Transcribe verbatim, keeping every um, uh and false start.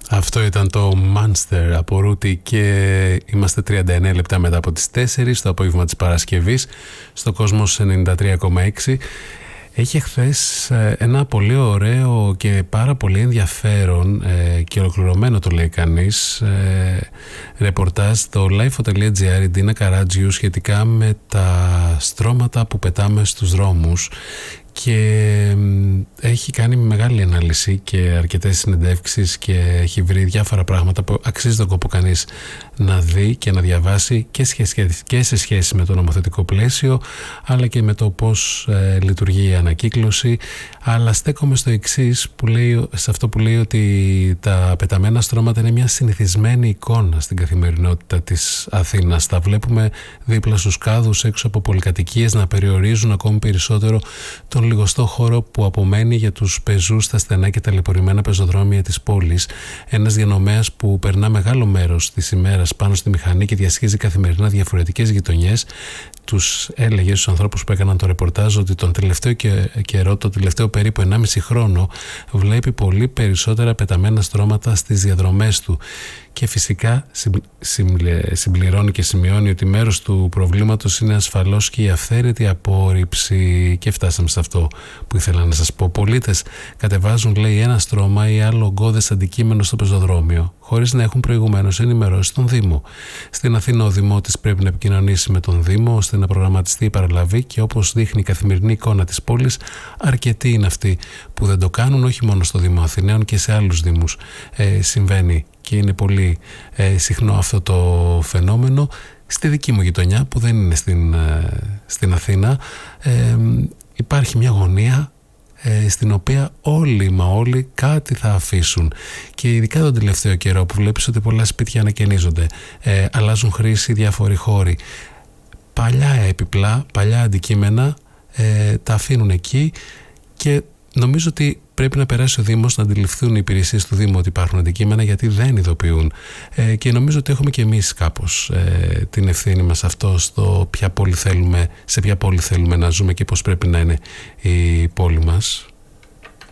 Αυτό ήταν το Monster από Ρούτι και είμαστε τριάντα εννέα λεπτά μετά από τις τέσσερις το απόγευμα της Παρασκευής στο Κόσμος ενενήντα τρία κόμμα έξι. Έχει χθες ένα πολύ ωραίο και πάρα πολύ ενδιαφέρον ε, και ολοκληρωμένο, το λέει κανείς, ε, ρεπορτάζ στο lifeo τελεία gr, η Ντίνα Καράτζιου, σχετικά με τα στρώματα που πετάμε στους δρόμους, και έχει κάνει μεγάλη ανάλυση και αρκετές συνεντεύξεις και έχει βρει διάφορα πράγματα που αξίζει τον κόπο κανείς να δει και να διαβάσει και, και σε σχέση με το νομοθετικό πλαίσιο, αλλά και με το πώς ε, λειτουργεί η ανακύκλωση. Αλλά στέκομαι στο εξής, που λέει, σε αυτό που λέει ότι τα πεταμένα στρώματα είναι μια συνηθισμένη εικόνα στην καθημερινότητα της Αθήνας. Τα βλέπουμε δίπλα στους κάδους, έξω από πολυκατοικίες, να περιορίζουν ακόμη περισσότερο τον λιγοστό χώρο που απομένει για τους πεζούς στα στενά και ταλαιπωρημένα πεζοδρόμια της πόλης. Ένας διανομέας που περνά μεγάλο μέρος της ημέρας πάνω στη μηχανή και διασχίζει καθημερινά διαφορετικές γειτονιές, τους έλεγε στους ανθρώπους που έκαναν το ρεπορτάζ ότι τον τελευταίο καιρό, το τελευταίο περίπου ενάμιση χρόνο, βλέπει πολύ περισσότερα πεταμένα στρώματα στις διαδρομές του. Και φυσικά συμπληρώνει και σημειώνει ότι μέρος του προβλήματος είναι ασφαλώς και η αυθαίρετη απόρριψη. Και φτάσαμε σε αυτό που ήθελα να σας πω. Πολίτες κατεβάζουν, λέει, ένα στρώμα ή άλλο ογκώδες αντικείμενο στο πεζοδρόμιο, χωρίς να έχουν προηγουμένως ενημερώσει τον Δήμο. Στην Αθήνα ο Δημότης πρέπει να επικοινωνήσει με τον Δήμο ώστε να προγραμματιστεί η παραλαβή, και όπως δείχνει η καθημερινή εικόνα της πόλης, αρκετοί είναι αυτοί που δεν το κάνουν, όχι μόνο στο Δήμο Αθηναίων και σε άλλους δήμους ε, συμβαίνει. Και είναι πολύ ε, συχνό αυτό το φαινόμενο. Στη δική μου γειτονιά, που δεν είναι στην, ε, στην Αθήνα, ε, υπάρχει μια γωνία ε, στην οποία όλοι μα όλοι κάτι θα αφήσουν. Και ειδικά τον τελευταίο καιρό που βλέπεις ότι πολλά σπίτια ανακαινίζονται, ε, αλλάζουν χρήση διάφοροι χώροι, παλιά έπιπλα, παλιά αντικείμενα ε, τα αφήνουν εκεί, και νομίζω ότι πρέπει να περάσει ο Δήμος να αντιληφθούν οι υπηρεσίες του Δήμου ότι υπάρχουν αντικείμενα, γιατί δεν ειδοποιούν. Ε, και νομίζω ότι έχουμε και εμείς κάπως ε, την ευθύνη μας αυτό, στο ποια πόλη θέλουμε, σε ποια πόλη θέλουμε να ζούμε και πώς πρέπει να είναι η πόλη μας.